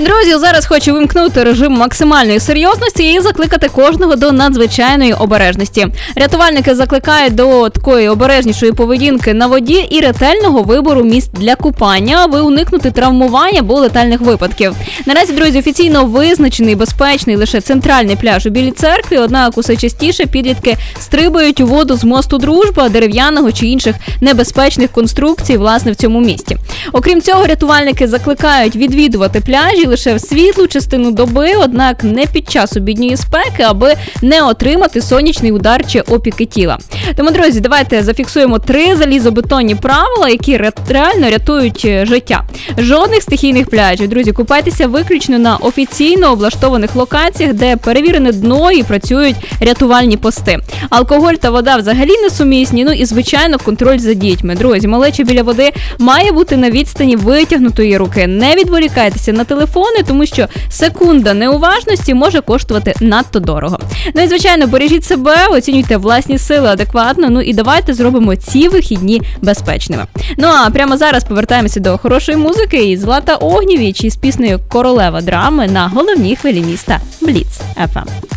Друзі, зараз хочу вимкнути режим максимальної серйозності і закликати кожного до надзвичайної обережності. Рятувальники закликають до такої обережнішої поведінки на воді і ретельного вибору місць для купання, аби уникнути травмування або летальних випадків. Наразі, друзі, офіційно визначений безпечний лише центральний пляж у Білій Церкві, однак усе частіше підлітки стрибають у воду з мосту Дружба, дерев'яного чи інших небезпечних конструкцій, власне, в цьому місті. Окрім цього, рятувальники закликають відвідувати пляжі лише в світлу частину доби, однак не під час обідньої спеки, аби не отримати сонячний удар чи опіки тіла. Тому, друзі, давайте зафіксуємо 3 залізобетонні правила, які реально рятують життя. Жодних стихійних пляжів. Друзі, купайтеся виключно на офіційно облаштованих локаціях, де перевірене дно і працюють рятувальні пости. Алкоголь та вода взагалі не сумісні, ну і, звичайно, контроль за дітьми. Друзі, малеча біля води має бути на відстані витягнутої руки. Не відволікайтеся на телефони, тому що секунда неуважності може коштувати надто дорого. Ну і, звичайно, бережіть себе, оцінюйте власні сили адекватно, ну і давайте зробимо ці вихідні безпечними. Ну а прямо зараз повертаємося до хорошої музики і Злата Огнєвіч із піснею «Королева драми» на головній хвилі міста Бліц FM.